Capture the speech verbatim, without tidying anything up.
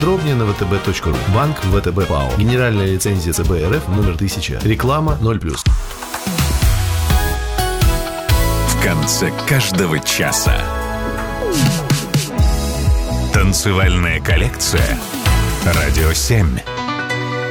Подробнее на вэ тэ бэ точка ру. Банк вэ тэ бэ ПАО. Генеральная лицензия цэ бэ эр эф номер тысяча. Реклама ноль плюс. В конце каждого часа. Танцевальная коллекция. Радио семь.